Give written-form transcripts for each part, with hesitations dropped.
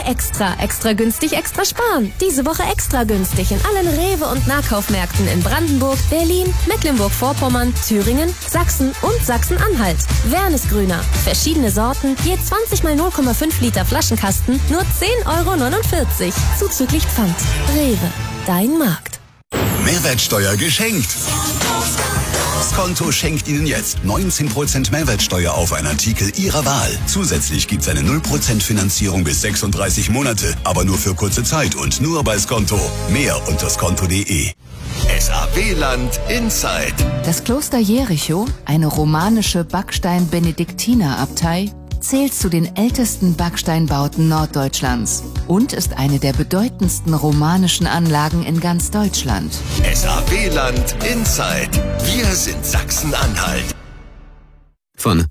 Extra. Extra günstig, extra sparen. Diese Woche extra günstig in allen Rewe- und Nahkaufmärkten in Brandenburg, Berlin, Mecklenburg-Vorpommern, Thüringen, Sachsen und Sachsen-Anhalt. Wernesgrüner. Verschiedene Sorten, je 20 mal 0,5 Liter Flaschenkasten, nur 10,49 €. Zuzüglich Pfand. Rewe. Dein Markt. Mehrwertsteuer geschenkt. Skonto schenkt Ihnen jetzt 19% Mehrwertsteuer auf einen Artikel Ihrer Wahl. Zusätzlich gibt's eine 0% Finanzierung bis 36 Monate, aber nur für kurze Zeit und nur bei Skonto. Mehr unter skonto.de. SAW-Land Inside. Das Kloster Jericho, eine romanische Backstein-Benediktinerabtei, zählt zu den ältesten Backsteinbauten Norddeutschlands und ist eine der bedeutendsten romanischen Anlagen in ganz Deutschland. SAW-Land Inside. Wir sind Sachsen-Anhalt. Von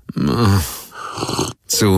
zu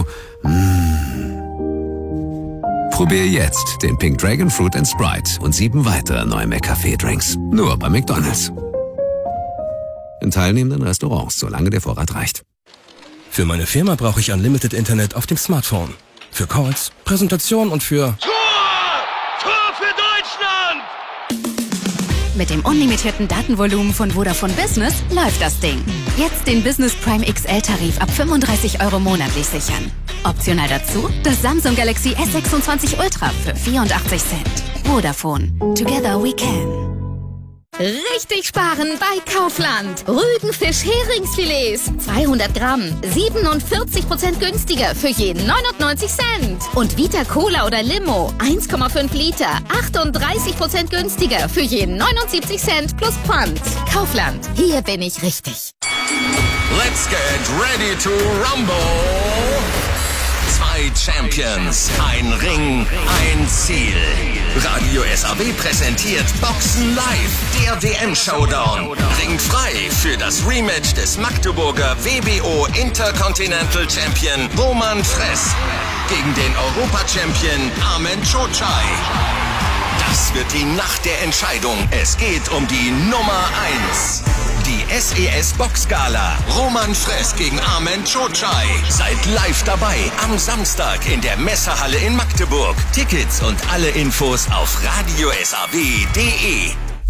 Probier jetzt den Pink Dragon Fruit and Sprite und 7 weitere neue McCafé-Drinks. Nur bei McDonald's. In teilnehmenden Restaurants, solange der Vorrat reicht. Für meine Firma brauche ich Unlimited Internet auf dem Smartphone. Für Calls, Präsentationen und für... Tor für Deutschland! Mit dem unlimitierten Datenvolumen von Vodafone Business läuft das Ding. Jetzt den Business Prime XL-Tarif ab 35 € monatlich sichern. Optional dazu das Samsung Galaxy S26 Ultra für 84 Cent. Vodafone. Together we can. Richtig sparen bei Kaufland. Rügenfisch-Heringsfilets. 200 Gramm. 47% günstiger für jeden 99 Cent. Und Vita Cola oder Limo. 1,5 Liter. 38% günstiger für jeden 79 Cent plus Pfand. Kaufland. Hier bin ich richtig. Let's get ready to rumble. 2 Champions, ein Ring, ein Ziel. Radio SAW präsentiert Boxen Live, der WM-Showdown. Ringfrei für das Rematch des Magdeburger WBO Intercontinental Champion Roman Fress gegen den Europa-Champion Armen Cocai. Das wird die Nacht der Entscheidung. Es geht um die Nummer 1. Die SES Boxgala. Roman Fress gegen Armen Cocai. Seid live dabei am Samstag in der Messehalle in Magdeburg. Tickets und alle Infos auf radiosaw.de.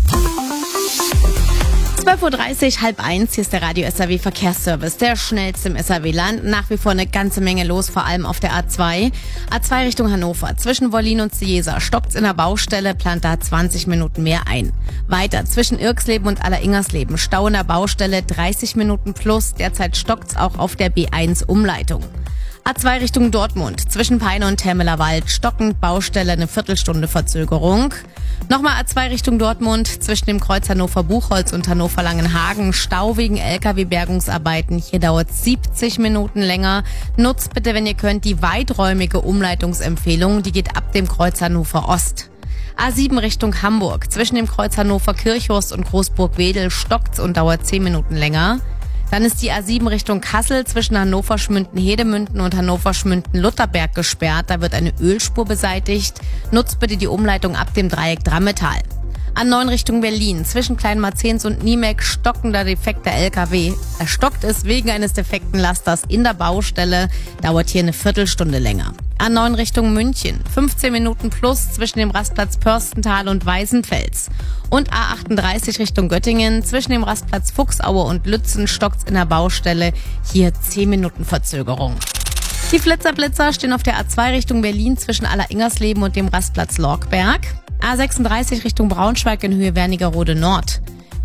12:30 Uhr, 12:30, hier ist der Radio SAW Verkehrsservice, der schnellste im SAW-Land. Nach wie vor eine ganze Menge los, vor allem auf der A2. A2 Richtung Hannover, zwischen Wollin und Ciesa, stockt's in der Baustelle, plant da 20 Minuten mehr ein. Weiter, zwischen Irksleben und Alleringhersleben, Stau in der Baustelle, 30 Minuten plus, derzeit stockt's auch auf der B1 Umleitung. A2 Richtung Dortmund, zwischen Peine und Termelerwald, stockend, Baustelle, eine Viertelstunde Verzögerung. Nochmal A2 Richtung Dortmund, zwischen dem Kreuz Hannover-Buchholz und Hannover-Langenhagen, Stau wegen LKW-Bergungsarbeiten. Hier dauert 70 Minuten länger. Nutzt bitte, wenn ihr könnt, die weiträumige Umleitungsempfehlung. Die geht ab dem Kreuz Hannover-Ost. A7 Richtung Hamburg, zwischen dem Kreuz Hannover-Kirchhorst und Großburg-Wedel, stockt's und dauert 10 Minuten länger. Dann ist die A7 Richtung Kassel zwischen Hannover-Schmünden-Hedemünden und Hannover-Schmünden-Lutherberg gesperrt. Da wird eine Ölspur beseitigt. Nutzt bitte die Umleitung ab dem Dreieck Drammetal. A9 Richtung Berlin, zwischen Kleinmarzens und Niemek, stockender defekter LKW. Er stockt es wegen eines defekten Lasters in der Baustelle. Dauert hier eine Viertelstunde länger. A9 Richtung München, 15 Minuten plus zwischen dem Rastplatz Pörstental und Weißenfels. Und A38 Richtung Göttingen, zwischen dem Rastplatz Fuchsaue und Lützen stockt's in der Baustelle. Hier 10 Minuten Verzögerung. Die Flitzer stehen auf der A2 Richtung Berlin zwischen Alleringhersleben und dem Rastplatz Lorkberg. A36 Richtung Braunschweig in Höhe Wernigerode Nord.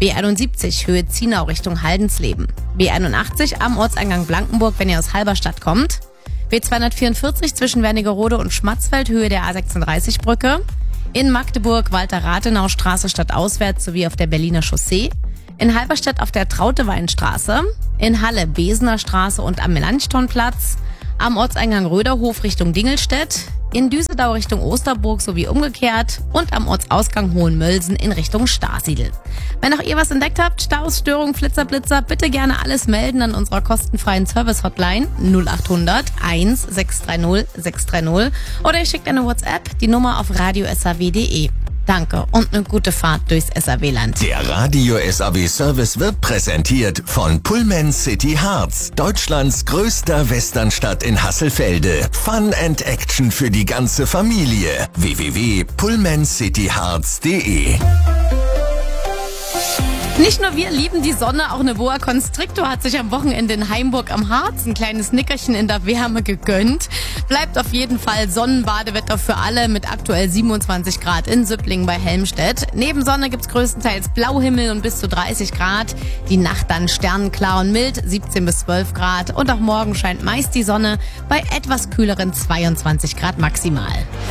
B71 Höhe Zienau Richtung Haldensleben. B81 am Ortseingang Blankenburg, wenn ihr aus Halberstadt kommt. B244 zwischen Wernigerode und Schmatzfeld, Höhe der A36-Brücke. In Magdeburg Walter-Rathenau-Straße stadtauswärts sowie auf der Berliner Chaussee. In Halberstadt auf der Trauteweinstraße. In Halle Besener Straße und am Melanchthonplatz. Am Ortseingang Röderhof Richtung Dingelstedt. In Düsseldau Richtung Osterburg sowie umgekehrt und am Ortsausgang Hohenmölsen in Richtung Starsiedel. Wenn auch ihr was entdeckt habt, Staus, Störungen, Flitzer, bitte gerne alles melden an unserer kostenfreien Service-Hotline 0800 1630 630 oder ihr schickt eine WhatsApp, die Nummer auf radiosaw.de. Danke und eine gute Fahrt durchs SAW-Land. Der Radio SAW Service wird präsentiert von Pullman City Harz, Deutschlands größter Westernstadt in Hasselfelde. Fun and Action für die ganze Familie. www.pullmancityharz.de. Nicht nur wir lieben die Sonne, auch eine Boa Constrictor hat sich am Wochenende in Heimburg am Harz ein kleines Nickerchen in der Wärme gegönnt. Bleibt auf jeden Fall Sonnenbadewetter für alle mit aktuell 27 Grad in Süpplingen bei Helmstedt. Neben Sonne gibt's größtenteils Blauhimmel und bis zu 30 Grad. Die Nacht dann sternenklar und mild, 17 bis 12 Grad. Und auch morgen scheint meist die Sonne bei etwas kühleren 22 Grad maximal.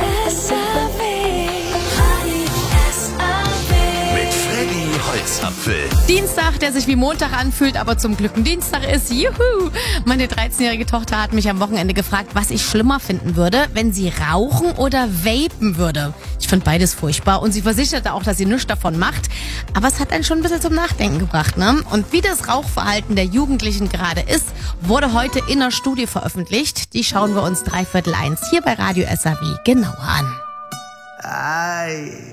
Holzapfel. Dienstag, der sich wie Montag anfühlt, aber zum Glück ein Dienstag ist. Juhu! Meine 13-jährige Tochter hat mich am Wochenende gefragt, was ich schlimmer finden würde, wenn sie rauchen oder vapen würde. Ich finde beides furchtbar und sie versicherte auch, dass sie nichts davon macht. Aber es hat einen schon ein bisschen zum Nachdenken gebracht, ne? Und wie das Rauchverhalten der Jugendlichen gerade ist, wurde heute in einer Studie veröffentlicht. Die schauen wir uns 1:15 hier bei Radio SAW genauer an.